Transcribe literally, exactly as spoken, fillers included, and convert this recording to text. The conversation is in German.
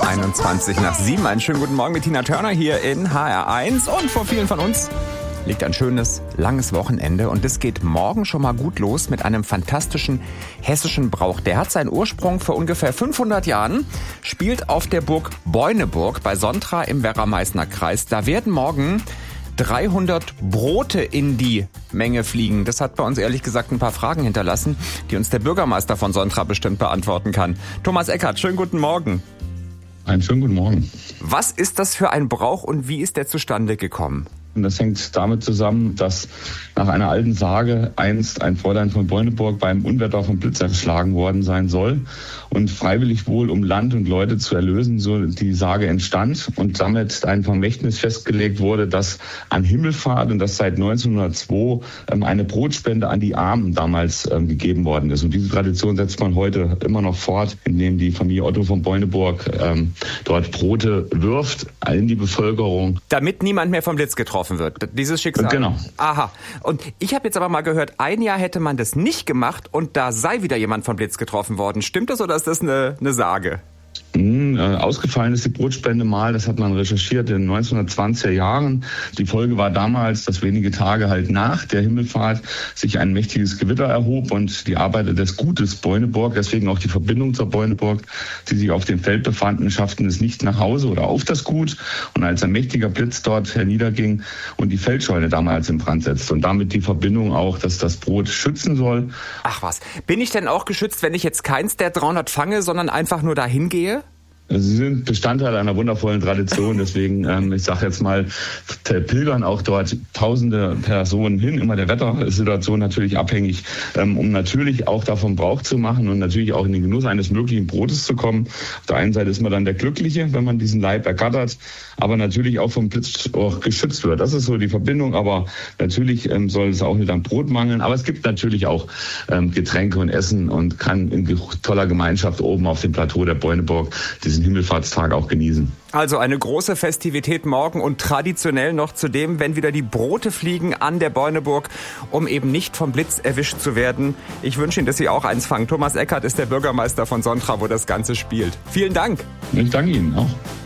einundzwanzig nach sieben. Einen schönen guten Morgen mit Tina Turner hier in H R eins. Und vor vielen von uns liegt ein schönes, langes Wochenende. Und es geht morgen schon mal gut los mit einem fantastischen hessischen Brauch. Der hat seinen Ursprung vor ungefähr fünfhundert Jahren, spielt auf der Burg Beuneburg bei Sontra im Werra-Meißner Kreis. Da werden morgen dreihundert Brote in die Menge fliegen. Das hat bei uns ehrlich gesagt ein paar Fragen hinterlassen, die uns der Bürgermeister von Sontra bestimmt beantworten kann. Thomas Eckert, schönen guten Morgen. Einen schönen guten Morgen. Was ist das für ein Brauch und wie ist der zustande gekommen? Und das hängt damit zusammen, dass nach einer alten Sage einst ein Fräulein von Beuneburg beim Unwetter vom Blitz erschlagen worden sein soll und freiwillig wohl, um Land und Leute zu erlösen, so die Sage entstand und damit ein Vermächtnis festgelegt wurde, dass an Himmelfahrt und das seit neunzehnhundertzwei eine Brotspende an die Armen damals gegeben worden ist. Und diese Tradition setzt man heute immer noch fort, indem die Familie Otto von Beuneburg ähm, dort Brote wirft in die Bevölkerung. Damit niemand mehr vom Blitz getroffen wird, dieses Schicksal. Genau. Aha. Und ich habe jetzt aber mal gehört, ein Jahr hätte man das nicht gemacht und da sei wieder jemand vom Blitz getroffen worden. Stimmt das oder ist das eine, eine Sage? Mhm, äh, ausgefallen ist die Brotspende mal, das hat man recherchiert in den neunzehnhundertzwanziger Jahren. Die Folge war damals, dass wenige Tage halt nach der Himmelfahrt sich ein mächtiges Gewitter erhob und die Arbeiter des Gutes Beuneburg, deswegen auch die Verbindung zur Beuneburg, die sich auf dem Feld befanden, schafften es nicht nach Hause oder auf das Gut. Und als ein mächtiger Blitz dort herniederging und die Feldscheune damals in Brand setzte und damit die Verbindung auch, dass das Brot schützen soll. Ach was, bin ich denn auch geschützt, wenn ich jetzt keins der dreihundert fange, sondern einfach nur dahin gehe? Sie sind Bestandteil einer wundervollen Tradition, deswegen, ähm, ich sage jetzt mal, pilgern auch dort tausende Personen hin, immer der Wettersituation natürlich abhängig, ähm, um natürlich auch davon Brauch zu machen und natürlich auch in den Genuss eines möglichen Brotes zu kommen. Auf der einen Seite ist man dann der Glückliche, wenn man diesen Leib ergattert, aber natürlich auch vom Blitz auch geschützt wird. Das ist so die Verbindung, aber natürlich ähm, soll es auch nicht am Brot mangeln. Aber es gibt natürlich auch ähm, Getränke und Essen und kann in toller Gemeinschaft oben auf dem Plateau der Beuneburg diesen Himmelfahrtstag auch genießen. Also eine große Festivität morgen und traditionell noch zudem, wenn wieder die Brote fliegen an der Beuneburg, um eben nicht vom Blitz erwischt zu werden. Ich wünsche Ihnen, dass Sie auch eins fangen. Thomas Eckert ist der Bürgermeister von Sontra, wo das Ganze spielt. Vielen Dank. Ich danke Ihnen auch.